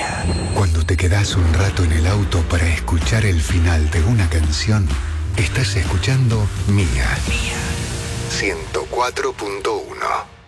Cuando te quedás un rato en el auto para escuchar el final de una canción, estás escuchando Mía. 104.1.